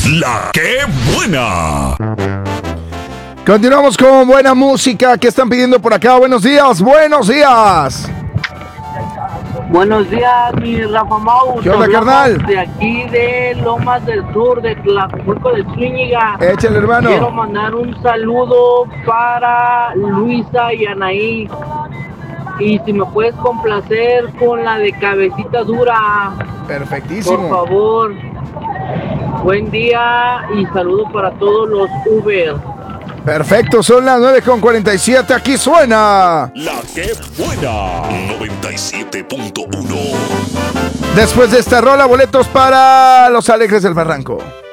La que buena. Continuamos con buena música. ¿Qué están pidiendo por acá? Buenos días, buenos días. Buenos días, mi Rafa Mau. ¿Qué onda, carnal? De aquí de Lomas del Sur, de Tlajumulco de Zúñiga. Échale, hermano. Quiero mandar un saludo para Luisa y Anaí. Y si me puedes complacer con la de Cabecita Dura. Perfectísimo. Por favor. Buen día y saludo para todos los Uber. Perfecto, son las 9:47. Aquí suena La que buena. 97.1. Después de esta rola, boletos para los Alegres del Barranco.